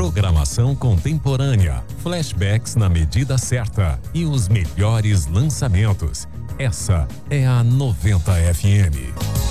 programação contemporânea, flashbacks na medida certa e os melhores lançamentos. Essa é a 90 FM.